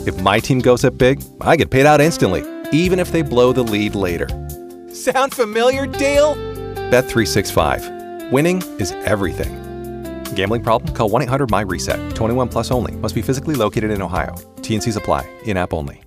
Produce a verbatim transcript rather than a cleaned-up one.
If my team goes up big, I get paid out instantly, even if they blow the lead later. Sound familiar, Dale? Bet three sixty-five. Winning is everything. Gambling problem? Call one eight hundred M Y RESET. twenty-one plus only. Must be physically located in Ohio. T and Cs apply. In-app only.